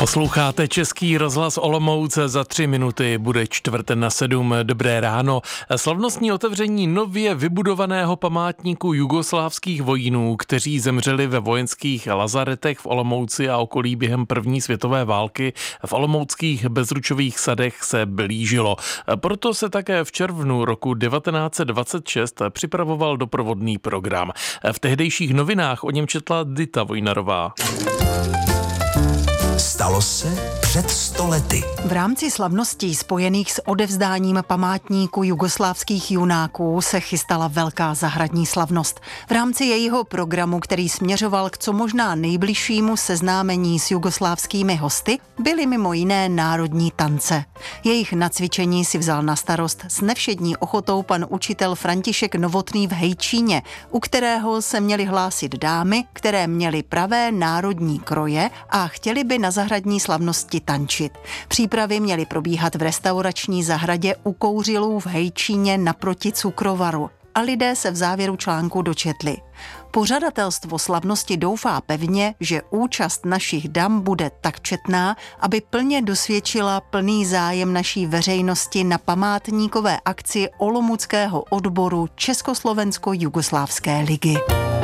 Posloucháte Český rozhlas Olomouc, za 3 minuty bude 6:45. Dobré ráno. Slavnostní otevření nově vybudovaného památníku jugoslávských vojínů, kteří zemřeli ve vojenských lazaretech v Olomouci a okolí během první světové války v olomouckých Bezručových sadech se blížilo. Proto se také v červnu roku 1926 připravoval doprovodný program. V tehdejších novinách o něm četla Dita Vojnarová. Stalo se před 100 lety. V rámci slavností spojených s odevzdáním památníku jugoslávských junáků se chystala velká zahradní slavnost. V rámci jejího programu, který směřoval k co možná nejbližšímu seznámení s jugoslávskými hosty, byly mimo jiné národní tance. Jejich nacvičení si vzal na starost s nevšední ochotou pan učitel František Novotný v Hejčíně, u kterého se měly hlásit dámy, které měly pravé národní kroje a chtěli by na zahradní slavnosti tančit. Přípravy měly probíhat v restaurační zahradě u Kouřilů v Hejčíně naproti cukrovaru. A lidé se v závěru článku dočetli. Pořadatelstvo slavnosti doufá pevně, že účast našich dam bude tak četná, aby plně dosvědčila plný zájem naší veřejnosti na památníkové akci olomouckého odboru Československo-jugoslávské ligy.